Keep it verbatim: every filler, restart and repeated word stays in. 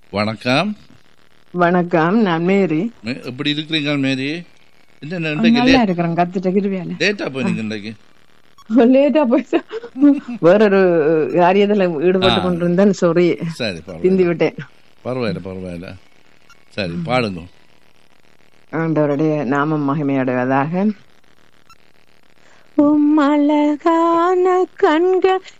வணக்கம். வணக்கம், நான் மேரி. மே- எப்படி இருக்கிறீங்க மேரி? என்ன நல்லா இன்றைக்கு இருக்கிறேன், கத்துட்ட கிருவியால. லேட்டா போனீங்க இன்றைக்கு? லேட்டா போயிட்டா வேறொரு காரியத்துல ஆ ஈடுபட்டு கொண்டிருந்தேன். சாரி, சரி, பிந்தி பரவாயில்ல விட்டேன். பரவாயில்ல பரவாயில்ல. சரி, பாடுங்க. ஆண்டவருடைய நாமம் மகிமையடைவதாக. உம் அழகான கண்கள்